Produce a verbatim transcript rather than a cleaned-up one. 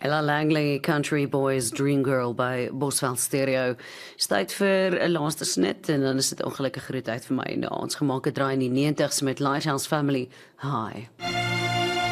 Ella Langley, Country Boys, Dream Girl by Bosveld Stereo. Dis tyd vir 'n laaste snit en dan is dit ongelukkig groet uit vir my. Nou, ons gemaak 'n draai in die negentigs met Lighthouse Family. Hi.